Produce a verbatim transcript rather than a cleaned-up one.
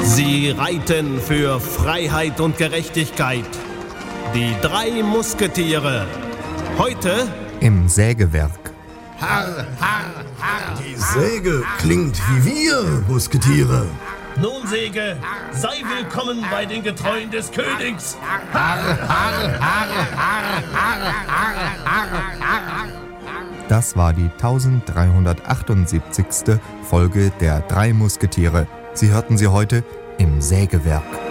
Sie reiten für Freiheit und Gerechtigkeit. Die drei Musketiere. Heute im Sägewerk. Harr, harr, harr. Die Säge klingt wie wir, Musketiere. Nun, Säge, sei willkommen bei den Getreuen des Königs. Das war die dreizehnhundertachtundsiebzigste Folge der Drei Musketiere. Sie hörten sie heute im Sägewerk.